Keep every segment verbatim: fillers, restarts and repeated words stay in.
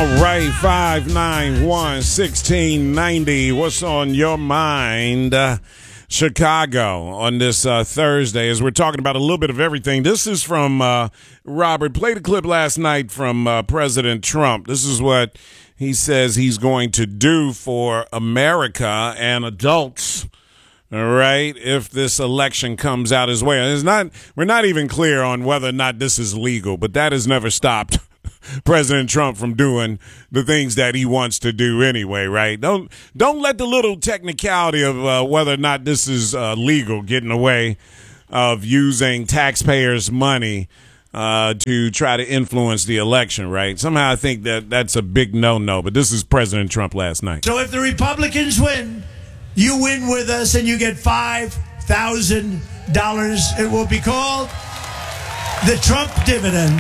All right, five nine one, one six nine zero. What's on your mind, uh, Chicago, on this uh, Thursday, as we're talking about a little bit of everything. This is from uh, Robert. Played a clip last night from uh, President Trump. This is what he says he's going to do for America and adults. All right, if this election comes out his way. It's not, we're not even clear on whether or not this is legal, but that has never stopped President Trump from doing the things that he wants to do anyway, right? Don't don't let the little technicality of uh, whether or not this is uh, legal get in the way of using taxpayers' money uh, to try to influence the election, right? Somehow I think that that's a big no-no, but this is President Trump last night. So if the Republicans win, you win with us and you get five thousand dollars. It will be called the Trump dividend.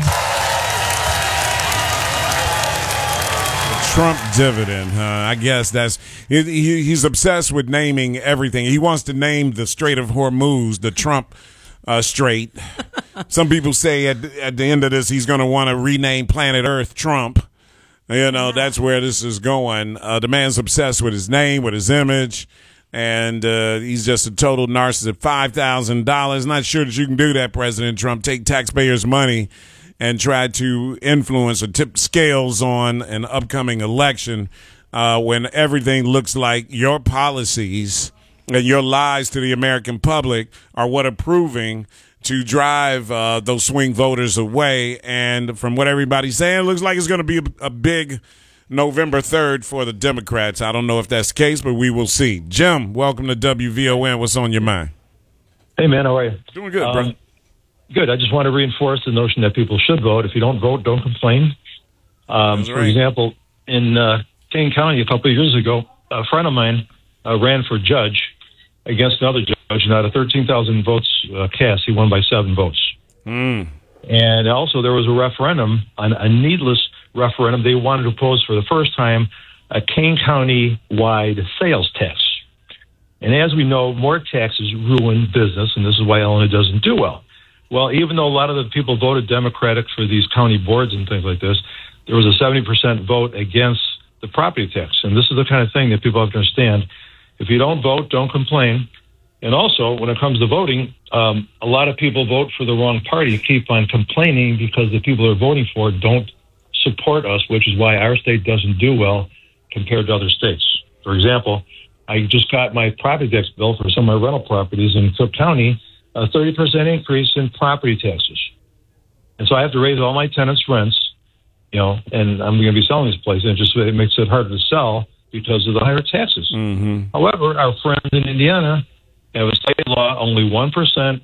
Trump dividend, huh? I guess that's he, he, he's obsessed with naming everything. He wants to name the Strait of Hormuz the Trump uh, Strait. Some people say at at the end of this he's going to want to rename planet Earth Trump. You know, that's where this is going. Uh, the man's obsessed with his name, with his image, and uh, he's just a total narcissist. five thousand dollars. Not sure that you can do that, President Trump. Take taxpayers' money and try to influence or tip scales on an upcoming election uh, when everything looks like your policies and your lies to the American public are what are proving to drive uh, those swing voters away. And from what everybody's saying, it looks like it's going to be a, a big November third for the Democrats. I don't know if that's the case, but we will see. Jim, welcome to W V O N. What's on your mind? Hey, man, how are you? Doing good, um, bro. Good. I just want to reinforce the notion that people should vote. If you don't vote, don't complain. Um, That's for right. example, in uh, Kane County a couple of years ago, a friend of mine uh, ran for judge against another judge, and out of thirteen thousand votes uh, cast, he won by seven votes. Mm. And also there was a referendum, on a needless referendum. They wanted to impose for the first time a Kane County-wide sales tax. And as we know, more taxes ruin business, and this is why Illinois doesn't do well. Well, even though a lot of the people voted Democratic for these county boards and things like this, there was a seventy percent vote against the property tax. And this is the kind of thing that people have to understand. If you don't vote, don't complain. And also, when it comes to voting, um, a lot of people vote for the wrong party, keep on complaining because the people they're voting for don't support us, which is why our state doesn't do well compared to other states. For example, I just got my property tax bill for some of my rental properties in Cook County, a thirty percent increase in property taxes. And so I have to raise all my tenants' rents, you know, and I'm going to be selling this place, and it just it makes it harder to sell because of the higher taxes. Mm-hmm. However, our friends in Indiana have a state law, only one percent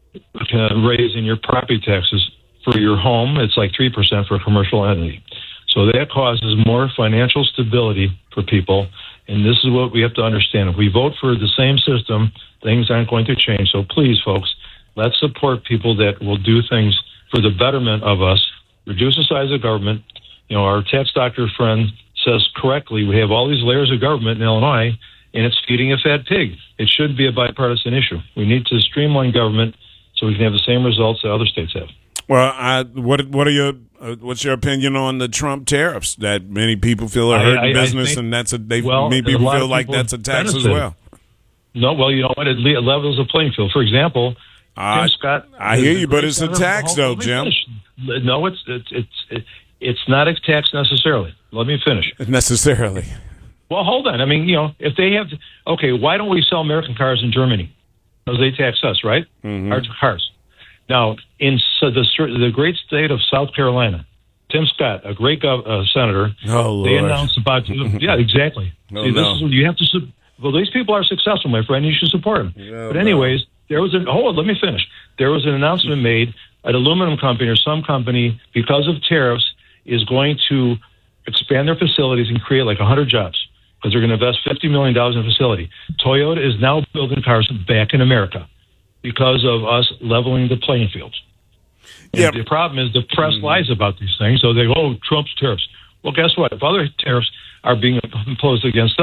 raise in your property taxes for your home. It's like three percent for a commercial entity. So that causes more financial stability for people. And this is what we have to understand. If we vote for the same system, things aren't going to change. So please, folks, let's support people that will do things for the betterment of us, reduce the size of government. You know, our tax doctor friend says correctly, we have all these layers of government in Illinois, and it's feeding a fat pig. It should be a bipartisan issue. We need to streamline government so we can have the same results that other states have. Well, I, what what are your uh, what's your opinion on the Trump tariffs that many people feel are I- hurting I- I business, think- and that's a they well, many a people lot feel of like people that's a tax as benefit. well. No, well, you know what? It le- it levels the playing field. For example, Uh, Tim Scott. I hear you, but it's a tax, though, Let me Jim. finish. No, it's it's it's it's not a tax necessarily. Let me finish. Necessarily. Well, hold on. I mean, you know, if they have, okay, why don't we sell American cars in Germany? Because they tax us, right? Mm-hmm. Our cars. Now, in so the the great state of South Carolina, Tim Scott, a great gov- uh, senator, Oh, they Lord. announced about yeah, exactly. Oh, See, this no. is you have to. Su- well, these people are successful, my friend. You should support them. Yeah, but anyways, there was an hold on, let me finish. There was an announcement made. An aluminum company or some company, because of tariffs, is going to expand their facilities and create like one hundred jobs because they're going to invest fifty million dollars in a facility. Toyota is now building cars back in America because of us leveling the playing field. And Yeah. the problem is the press lies about these things. So they go, oh, Trump's tariffs. Well, guess what? If other tariffs are being imposed against us,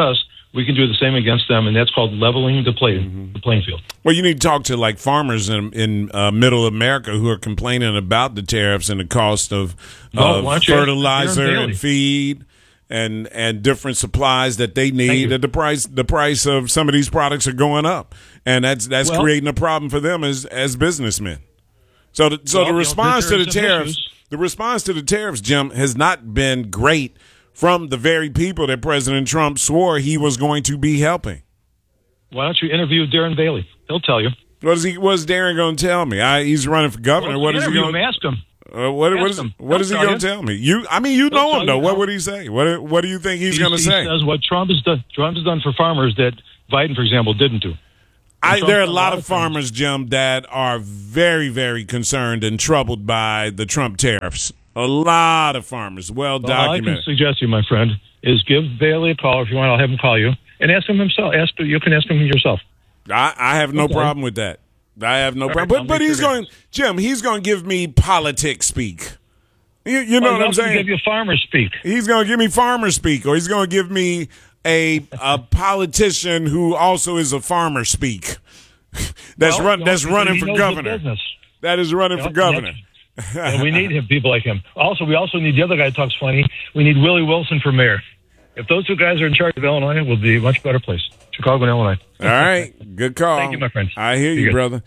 we can do the same against them, and that's called leveling the play, mm-hmm. the playing field. Well, you need to talk to like farmers in, in uh, Middle America who are complaining about the tariffs and the cost of well, uh, fertilizer and feed and and different supplies that they need. That the price the price of some of these products are going up, and that's that's well, creating a problem for them as as businessmen. So, the, so well, the response you know, to the tariffs, issues. the response to the tariffs, Jim, has not been great from the very people that President Trump swore he was going to be helping. Why don't you interview Darren Bailey? He'll tell you. What is he? What's Darren going to tell me? I, he's running for governor. Well, what is he going to ask him? Uh, what, ask what is him. what is he going to tell me? You, I mean, you He'll know him though. You what how. would he say? What What do you think he's he, going to say? He says what Trump has done. Trump has done for farmers that Biden, for example, didn't do. I, there are a lot of farmers, Jim, that are very, very concerned and troubled by the Trump tariffs. A lot of farmers, well, well documented. All I can suggest you, my friend, is give Bailey a call if you want. I'll have him call you and ask him himself. Ask you can ask him yourself. I, I have no okay. problem with that. I have no all problem. Right, but but he's going, Jim. He's going to give me politics speak. You, you know well, what I'm saying? Give you farmer speak. He's going to give me farmer speak, or he's going to give me a a politician who also is a farmer speak. that's well, run. That's running for governor. That is running you know, for governor. And we need him, people like him. Also, we also need the other guy who talks funny. We need Willie Wilson for mayor. If those two guys are in charge of Illinois, we'll be a much better place. Chicago and Illinois. All right. Good call. Thank you, my friend. I hear you, brother.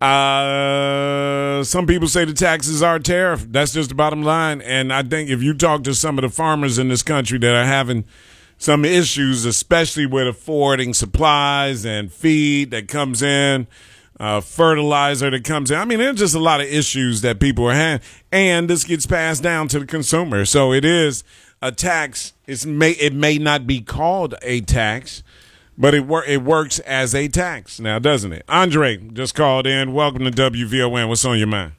Uh, some people say the taxes are a tariff. That's just the bottom line. And I think if you talk to some of the farmers in this country that are having some issues, especially with affording supplies and feed that comes in, Uh, fertilizer that comes in. I mean, there's just a lot of issues that people are having, and this gets passed down to the consumer. So it is a tax. It's may it may not be called a tax, but it wor- it works as a tax now, doesn't it? Andre just called in. Welcome to W V O N. What's on your mind?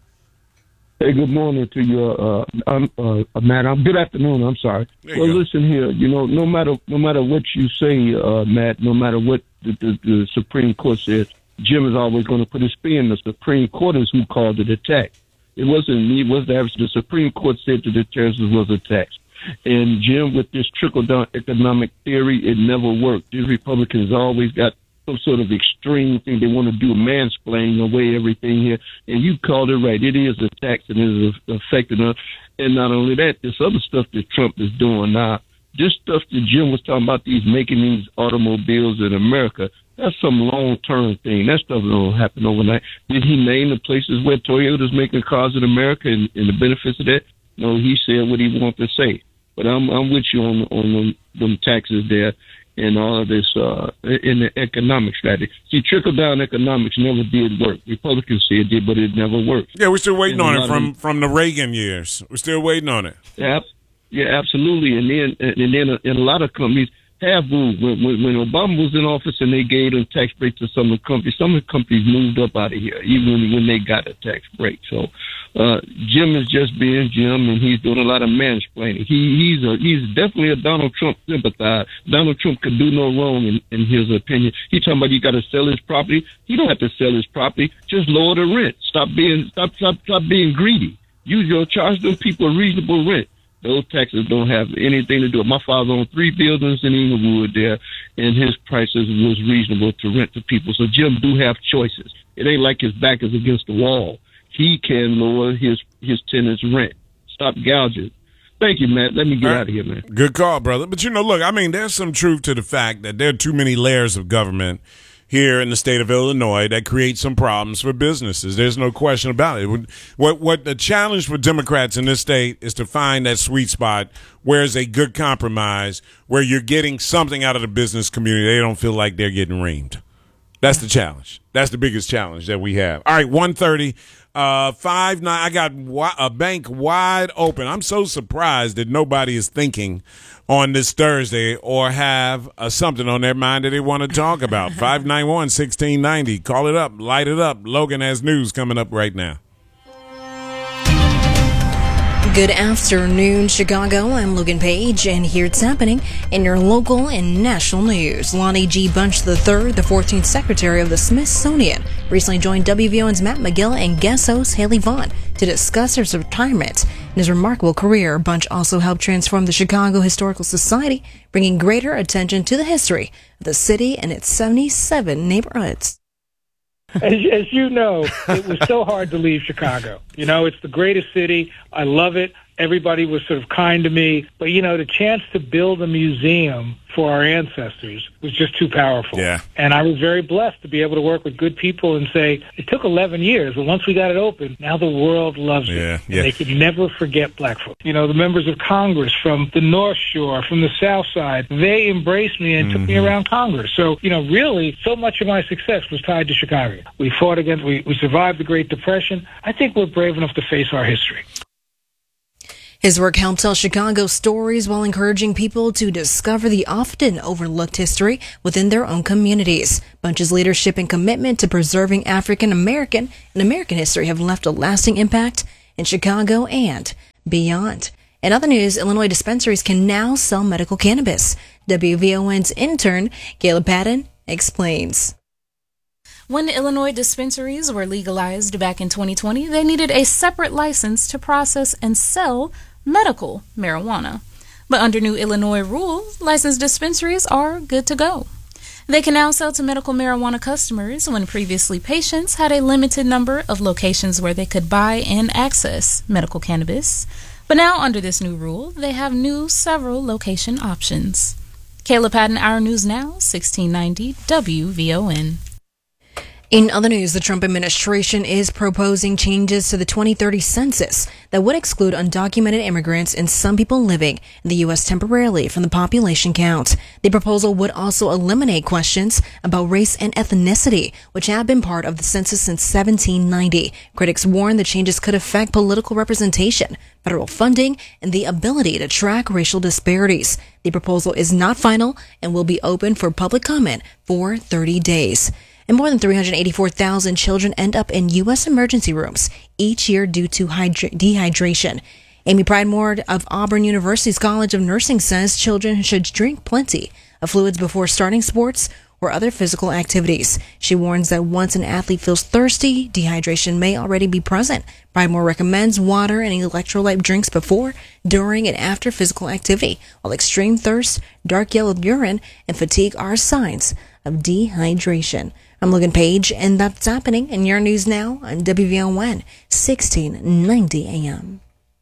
Hey, good morning to you, uh, I'm, uh, Matt. I'm, good afternoon. I'm sorry. Well, go. Listen here. You know, no matter no matter what you say, uh, Matt, no matter what the, the, the Supreme Court says, Jim is always going to put his spin. The Supreme Court is who called it a tax. It wasn't me. It was the average. The Supreme Court said that the tariffs was a tax. And Jim, with this trickle-down economic theory, it never worked. These Republicans always got some sort of extreme thing. They want to do a mansplaining away everything here. And you called it right. It is a tax and it is affecting us. And not only that, this other stuff that Trump is doing now, this stuff that Jim was talking about, these making these automobiles in America, that's some long-term thing. That stuff don't happen overnight. Did he name the places where Toyota's making cars in America and, and the benefits of that? No, he said what he wanted to say. But I'm I'm with you on on them, them taxes there and all of this uh, in the economic strategy. See, trickle-down economics never did work. Republicans say it did, but it never worked. Yeah, we're still waiting and on it from, of, from the Reagan years. We're still waiting on it. Yeah, yeah, absolutely. And then and then in a lot of companies have moved. When, when, when Obama was in office and they gave them tax breaks to some of the companies, some of the companies moved up out of here, even when they got a tax break. So uh, Jim is just being Jim, and he's doing a lot of mansplaining. He, he's a, he's definitely a Donald Trump sympathizer. Donald Trump could do no wrong in, in his opinion. He's talking about you got to sell his property. He don't have to sell his property. Just lower the rent. Stop being stop stop stop being greedy. Use your charge them people a reasonable rent. Those taxes don't have anything to do with it. My father owned three buildings in Inglewood there, and his prices was reasonable to rent to people. So Jim do have choices. It ain't like his back is against the wall. He can lower his, his tenants' rent. Stop gouging. Thank you, Matt. Let me get right out of here, man. Good call, brother. But, you know, look, I mean, there's some truth to the fact that there are too many layers of government here in the state of Illinois that create some problems for businesses. There's no question about it. What what the challenge for Democrats in this state is to find that sweet spot where is a good compromise, where you're getting something out of the business community. They don't feel like they're getting reamed. That's the challenge. That's the biggest challenge that we have. All right, one thirty, uh, five nine. I got a bank wide open. I'm so surprised that nobody is thinking on this Thursday or have uh, something on their mind that they want to talk about. five nine one, one six nine zero. Call it up. Light it up. Logan has news coming up right now. Good afternoon, Chicago. I'm Logan Page, and here it's happening in your local and national news. Lonnie G. Bunch the third, the fourteenth Secretary of the Smithsonian, recently joined W V O N's Matt McGill and guest host Haley Vaughn to discuss his retirement and his remarkable career. Bunch also helped transform the Chicago Historical Society, bringing greater attention to the history of the city and its seventy-seven neighborhoods. As, as you know, it was so hard to leave Chicago. You know, it's the greatest city. I love it. Everybody was sort of kind to me. But, you know, the chance to build a museum for our ancestors was just too powerful. Yeah. And I was very blessed to be able to work with good people and say, it took eleven years, but once we got it open, now the world loves it. Yeah, and yeah. they can never forget black folks. You know, the members of Congress from the North Shore, from the South Side, they embraced me and mm-hmm. took me around Congress. So, you know, really, so much of my success was tied to Chicago. We fought against, we, we survived the Great Depression. I think we're brave enough to face our history. His work helped tell Chicago stories while encouraging people to discover the often overlooked history within their own communities. Bunch's leadership and commitment to preserving African American and American history have left a lasting impact in Chicago and beyond. In other news, Illinois dispensaries can now sell medical cannabis. W V O N's intern, Caleb Patton, explains. When Illinois dispensaries were legalized back in twenty twenty, they needed a separate license to process and sell medical marijuana. But under new Illinois rules, licensed dispensaries are good to go. They can now sell to medical marijuana customers when previously patients had a limited number of locations where they could buy and access medical cannabis. But now under this new rule, they have new several location options. Kayla Patton, Our News Now, sixteen ninety W V O N. In other news, the Trump administration is proposing changes to the twenty thirty census that would exclude undocumented immigrants and some people living in the U S temporarily from the population count. The proposal would also eliminate questions about race and ethnicity, which have been part of the census since seventeen ninety. Critics warn the changes could affect political representation, federal funding, and the ability to track racial disparities. The proposal is not final and will be open for public comment for thirty days. And more than three hundred eighty-four thousand children end up in U S emergency rooms each year due to hydra- dehydration. Amy Pridemore of Auburn University's College of Nursing says children should drink plenty of fluids before starting sports or other physical activities. She warns that once an athlete feels thirsty, dehydration may already be present. Pridemore recommends water and electrolyte drinks before, during, and after physical activity, while extreme thirst, dark yellow urine, and fatigue are signs of dehydration. I'm Logan Page, and that's happening in your news now on W V O N, sixteen ninety A M.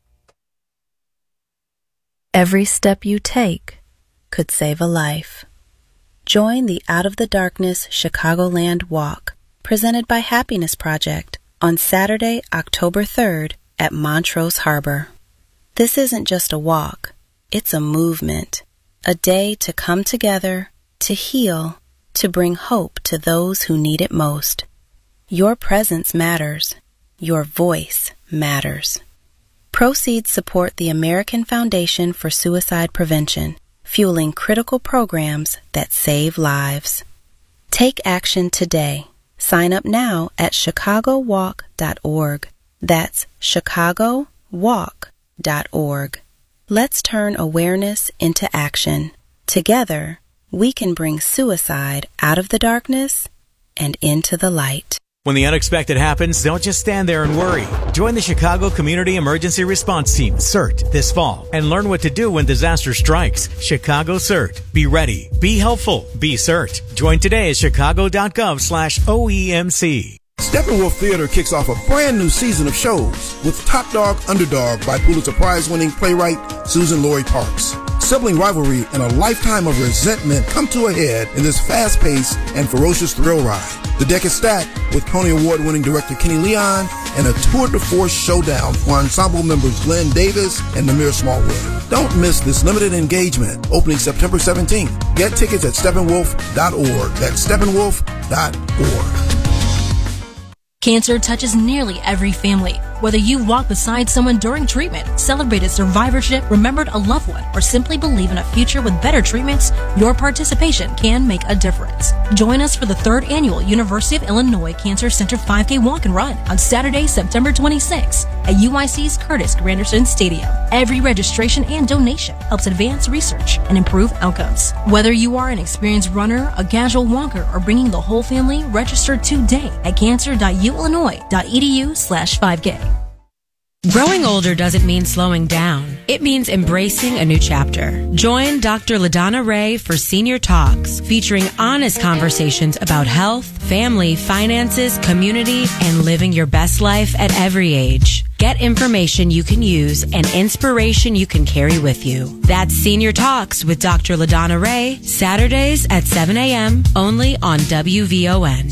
Every step you take could save a life. Join the Out of the Darkness Chicagoland Walk, presented by Happiness Project, on Saturday, October third at Montrose Harbor. This isn't just a walk, it's a movement, a day to come together, to heal, to bring hope to those who need it most. Your presence matters. Your voice matters. Proceeds support the American Foundation for Suicide Prevention, fueling critical programs that save lives. Take action today. Sign up now at chicago walk dot org. That's chicago walk dot org. Let's turn awareness into action. Together, we can bring suicide out of the darkness and into the light. When the unexpected happens, don't just stand there and worry. Join the Chicago Community Emergency Response Team, CERT, this fall and learn what to do when disaster strikes. Chicago CERT. Be ready. Be helpful. Be CERT. Join today at chicago.gov slash OEMC. Steppenwolf Theater kicks off a brand new season of shows with Top Dog Underdog by Pulitzer Prize-winning playwright Susan Laurie Parks. Sibling rivalry and a lifetime of resentment come to a head in this fast-paced and ferocious thrill ride. The deck is stacked with Tony Award-winning director Kenny Leon and a tour de force showdown for ensemble members Glenn Davis and Namir Smallwood. Don't miss this limited engagement opening September seventeenth. Get tickets at steppenwolf dot org. That's steppenwolf dot org. Cancer touches nearly every family. Whether you walk beside someone during treatment, celebrated survivorship, remembered a loved one, or simply believe in a future with better treatments, your participation can make a difference. Join us for the third annual University of Illinois Cancer Center five K Walk and Run on Saturday, September twenty-sixth at U I C's Curtis Granderson Stadium. Every registration and donation helps advance research and improve outcomes. Whether you are an experienced runner, a casual walker, or bringing the whole family, register today at cancer dot u illinois dot e d u slash five k. Growing older doesn't mean slowing down. It means embracing a new chapter. Join Doctor LaDonna Ray for Senior Talks, featuring honest conversations about health, family, finances, community, and living your best life at every age. Get information you can use and inspiration you can carry with you. That's Senior Talks with Doctor LaDonna Ray, Saturdays at seven a.m., only on W V O N.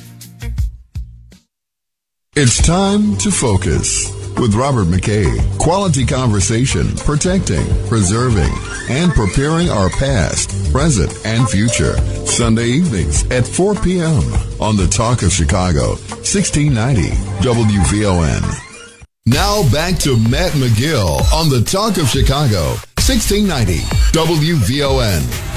It's time to focus with Robert McKay. Quality conversation, protecting, preserving, and preparing our past, present, and future. Sunday evenings at four p.m. on The Talk of Chicago, sixteen ninety W V O N. Now back to Matt McGill on The Talk of Chicago, sixteen ninety W V O N.